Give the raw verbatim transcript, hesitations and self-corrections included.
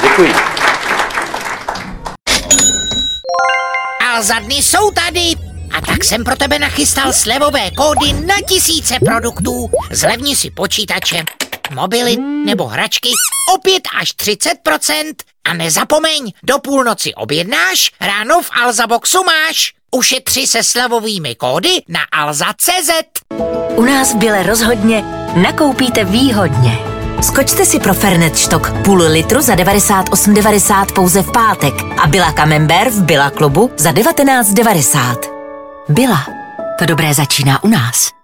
Děkuji. Alza dny jsou tady. A tak jsem pro tebe nachystal slevové kódy na tisíce produktů. Zlevni si počítače, mobily nebo hračky o pět až třicet procent. A nezapomeň, do půlnoci objednáš, ráno v Alza Boxu máš. Ušetři se slevovými kódy na alza tečka cé zet. U nás v Bile rozhodně nakoupíte výhodně. Skočte si pro Fernet štok půl litru za devadesát osm devadesát pouze v pátek a Billa Camembert v Billa klubu za devatenáct devadesát. Billa. To dobré začíná u nás.